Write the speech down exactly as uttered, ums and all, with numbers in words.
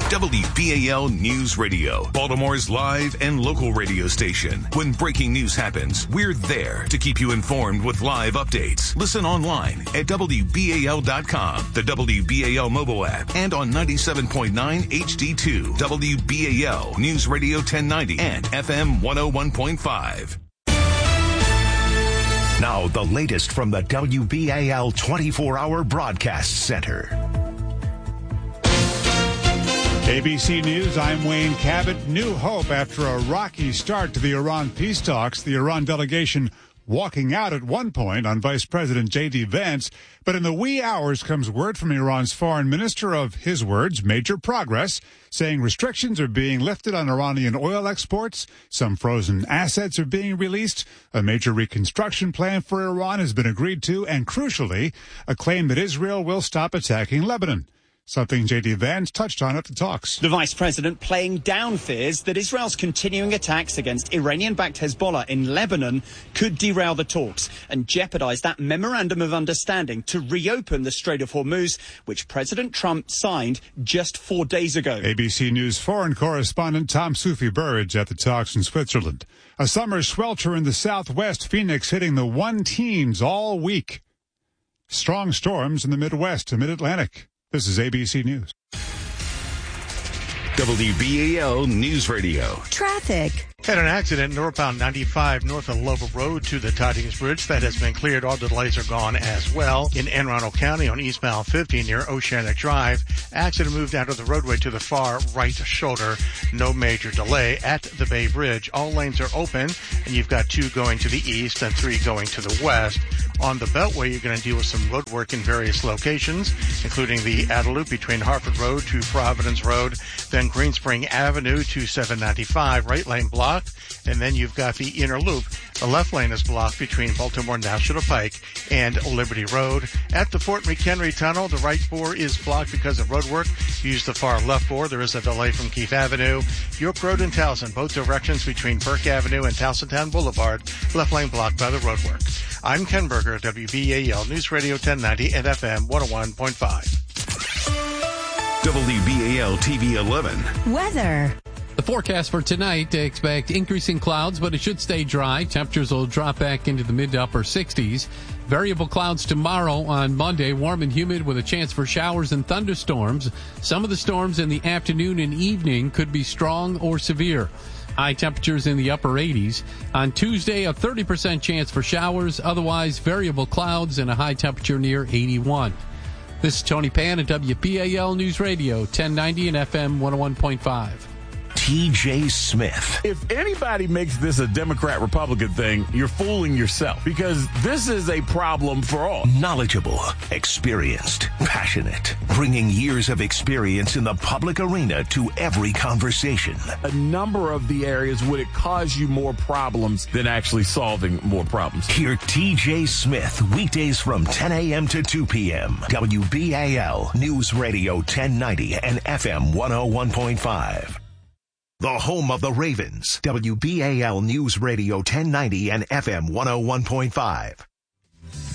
W B A L News Radio, Baltimore's live and local radio station. When breaking news happens, we're there to keep you informed with live updates. Listen online at W B A L dot com, the W B A L mobile app, and on ninety-seven point nine H D two, W B A L News Radio ten ninety, and F M one oh one point five. Now, the latest from the W B A L twenty-four hour Broadcast Center. A B C News, I'm Wayne Cabot. New hope after a rocky start to the Iran peace talks. The Iran delegation walking out at one point on Vice President J D. Vance. But in the wee hours comes word from Iran's foreign minister of, his words, major progress, saying restrictions are being lifted on Iranian oil exports. Some frozen assets are being released. A major reconstruction plan for Iran has been agreed to. And crucially, a claim that Israel will stop attacking Lebanon. Something J D. Vance touched on at the talks. The vice president playing down fears that Israel's continuing attacks against Iranian-backed Hezbollah in Lebanon could derail the talks and jeopardize that memorandum of understanding to reopen the Strait of Hormuz, which President Trump signed just four days ago. A B C News foreign correspondent Tom Sufi Burridge at the talks in Switzerland. A summer swelter in the southwest, Phoenix hitting the one teens all week. Strong storms in the Midwest and Mid-Atlantic. This is A B C News. W B A L News Radio. Traffic. Had an accident northbound ninety-five north of Louisville Road to the Tidings Bridge. That has been cleared. All delays are gone as well. In Anne Arundel County on eastbound fifty near Oceanic Drive, accident moved out of the roadway to the far right shoulder. No major delay at the Bay Bridge. All lanes are open, and you've got two going to the east and three going to the west. On the Beltway, you're going to deal with some road work in various locations, including the Outer Loop between Harford Road to Providence Road, then Green Spring Avenue to seven ninety-five, right lane blocked, and then you've got the inner loop. The left lane is blocked between Baltimore National Pike and Liberty Road. At the Fort McHenry Tunnel, the right four is blocked because of road work. Use the far left four. There is a delay from Keith Avenue. York Road and Towson, both directions between Burke Avenue and Towsontown Boulevard, left lane blocked by the road work. I'm Ken Berger, W B A L News Radio ten ninety and F M one oh one point five. W B A L T V eleven. Weather. The forecast for tonight, they expect increasing clouds, but it should stay dry. Temperatures will drop back into the mid to upper sixties. Variable clouds tomorrow on Monday, warm and humid with a chance for showers and thunderstorms. Some of the storms in the afternoon and evening could be strong or severe. High temperatures in the upper eighties. On Tuesday, a thirty percent chance for showers, otherwise variable clouds and a high temperature near eighty-one. This is Tony Pan at W B A L News Radio, ten ninety and F M one oh one point five. T J. Smith. If anybody makes this a Democrat-Republican thing, you're fooling yourself, because this is a problem for all. Knowledgeable, experienced, passionate, bringing years of experience in the public arena to every conversation. A number of the areas would it cause you more problems than actually solving more problems. Hear T J. Smith weekdays from ten a.m. to two p.m. W B A L News Radio ten ninety and F M one oh one point five. The home of the Ravens, W B A L News Radio ten ninety and F M one oh one point five.